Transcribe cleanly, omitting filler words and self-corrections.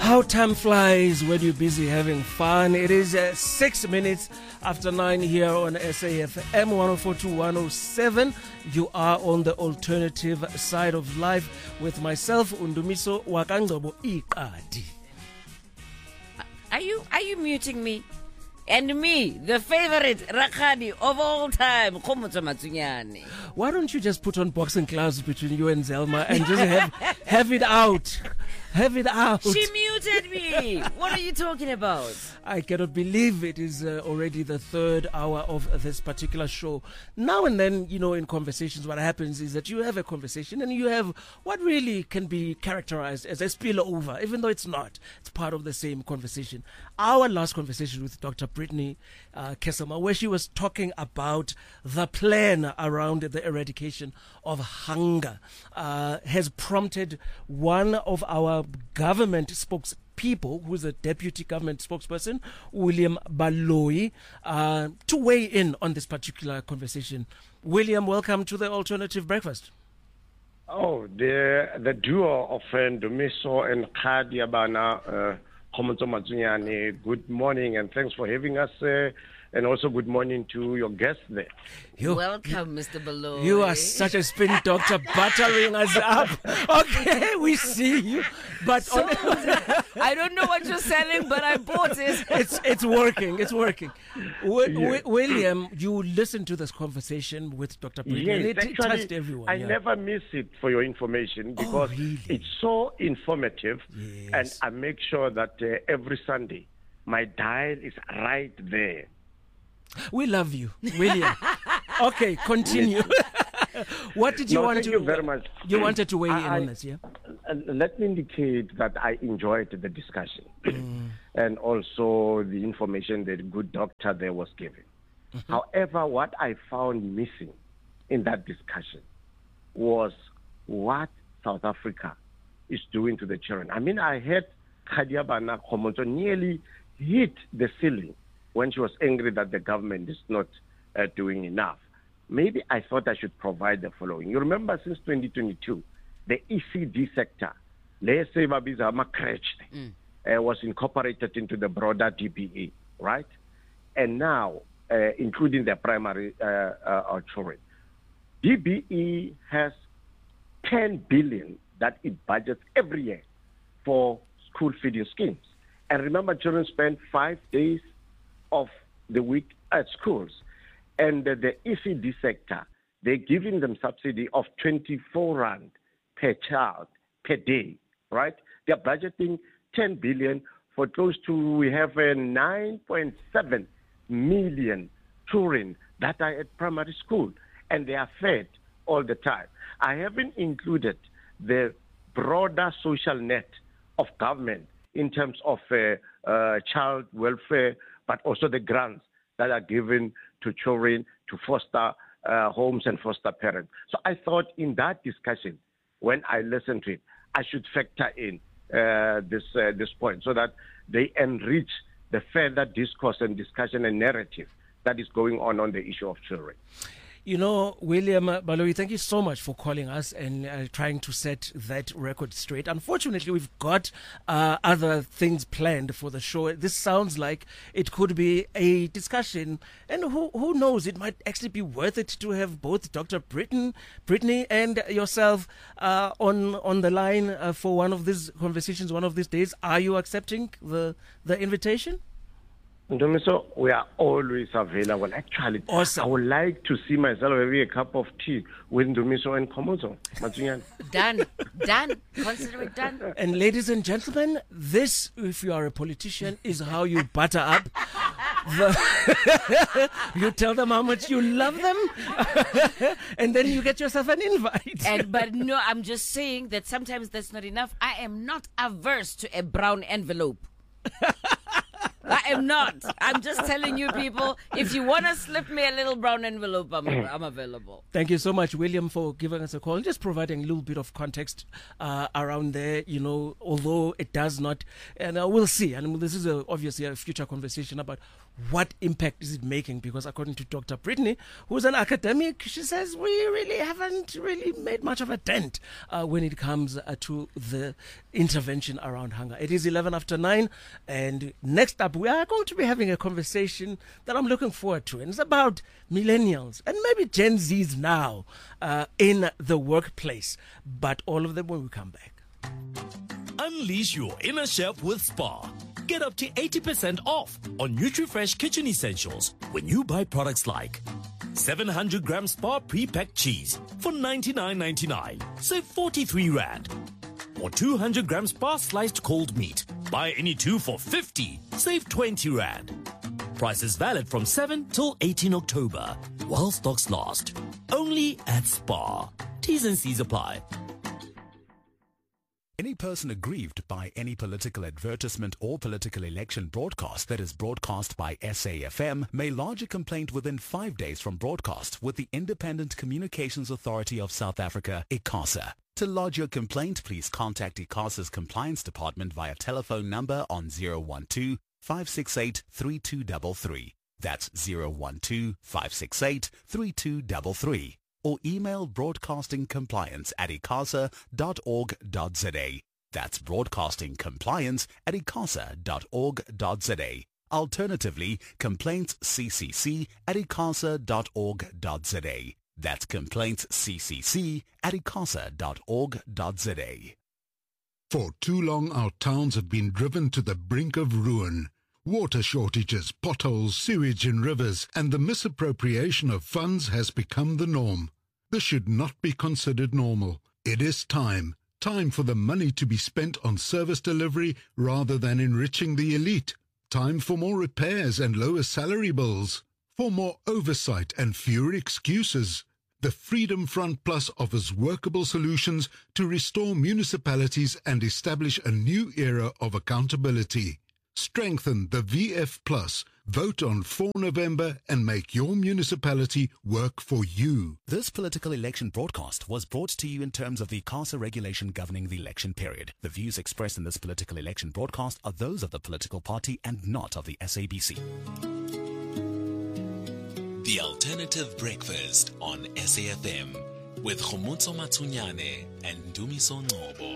How time flies when you're busy having fun. It is 6 minutes after 9 here on SAFM 104 to 107. You are on the alternative side of life with myself, Undumiso Wakangzobo Iqadi. Are you muting me? And me, the favorite Rakani of all time, Khomotso Matsunyane. Why don't you just put on boxing gloves between you and Zelma and just have it out? Have it out. She muted me. What are you talking about? I cannot believe it is already the third hour of this particular show. Now and then, in conversations, what happens is that you have a conversation and you have what really can be characterized as a spillover, even though it's not. It's part of the same conversation. Our last conversation with Dr. Brittany Kesselma, where she was talking about the plan around the eradication of hunger, has prompted one of our government spokespeople, who's a deputy government spokesperson, William Baloyi, to weigh in on this particular conversation. William, welcome to the Alternative Breakfast. Oh, the duo of Ndumiso and Khadia Bana, Khomotso Matsunyane, good morning and thanks for having us. And also good morning to your guests there. Welcome, Mr. Baloyi. You are such a spin doctor, buttering us up. Okay, we see you. But I don't know what you're selling, but I bought it. It's working. It's working. William, you listened to this conversation with Dr. Brittany. Yes, it touched everyone. I never miss it for your information because it's so informative. Yes. And I make sure that every Sunday my dial is right there. We love you, William. Okay, continue. What did you want to? Thank you very much. You wanted to weigh in on this, yeah? Let me indicate that I enjoyed the discussion and also the information that the good doctor there was giving. Mm-hmm. However, what I found missing in that discussion was what South Africa is doing to the children. I mean, I heard Khadia Bana Khomotso nearly hit the ceiling when she was angry that the government is not doing enough. Maybe I thought I should provide the following. You remember since 2022, the ECD sector, was incorporated into the broader DBE, right? And now, including the primary children. DBE has 10 billion that it budgets every year for school feeding schemes. And remember, children spend 5 days of the week at schools. And the ECD sector, they're giving them subsidy of 24 rand per child per day, right? They're budgeting 10 billion for close to, we have 9.7 million children that are at primary school, and they are fed all the time. I haven't included the broader social net of government in terms of child welfare, but also the grants that are given to children, to foster homes and foster parents. So I thought in that discussion, when I listened to it, I should factor in this point so that they enrich the further discourse and discussion and narrative that is going on the issue of children. William Baloyi, thank you so much for calling us and trying to set that record straight. Unfortunately, we've got other things planned for the show. This sounds like it could be a discussion, and who knows, it might actually be worth it to have both Dr. Brittany and yourself on the line for one of these conversations one of these days. Are you accepting the invitation? Ndumiso, we are always available. Actually, awesome. I would like to see myself having a cup of tea with Ndumiso and Khomotso Matsunyane. Done. Consider it done. And ladies and gentlemen, this, if you are a politician, is how you butter up. You tell them how much you love them, and then you get yourself an invite. But no, I'm just saying that sometimes that's not enough. I am not averse to a brown envelope. I am not. I'm just telling you people, if you want to slip me a little brown envelope, I'm available. Thank you so much, William, for giving us a call and just providing a little bit of context around there, although it does not. And we'll see. And this is obviously a future conversation about what impact is it making, because according to Dr. Brittany, who's an academic, she says we really haven't really made much of a dent when it comes to the intervention around hunger. It is 11 after 9, and next up we are going to be having a conversation that I'm looking forward to, and it's about millennials and maybe Gen Zs now in the workplace, but all of them when we come back. Unleash your inner chef with Spar. Get up to 80% off on NutriFresh kitchen essentials when you buy products like 700 gram Spar pre-packed cheese for $99.99, save 43 Rand. Or 200 gram Spar sliced cold meat, buy any two for 50, save 20 Rand. Prices valid from 7 till 18 October, while stocks last. Only at Spar. T's and C's apply. Any person aggrieved by any political advertisement or political election broadcast that is broadcast by SAFM may lodge a complaint within 5 days from broadcast with the Independent Communications Authority of South Africa, ICASA. To lodge your complaint, please contact ICASA's Compliance Department via telephone number on 012-568-3233. That's 012-568-3233. Or email broadcastingcompliance@icasa.org.za. That's broadcastingcompliance@icasa.org.za. Alternatively, complaintsccc@icasa.org.za. That's complaintsccc@icasa.org.za. For too long, our towns have been driven to the brink of ruin. Water shortages, potholes, sewage in rivers, and the misappropriation of funds has become the norm. This should not be considered normal. It is time for the money to be spent on service delivery rather than enriching the elite. Time for more repairs and lower salary bills. For more oversight and fewer excuses. The Freedom Front Plus offers workable solutions to restore municipalities and establish a new era of accountability. Strengthen the VF Plus. Vote on 4 November and make your municipality work for you. This political election broadcast was brought to you in terms of the ICASA regulation governing the election period. The views expressed in this political election broadcast are those of the political party and not of the SABC. The Alternative Breakfast on SAFM with Khomotso Matsunyane and Dumiso Ngobo.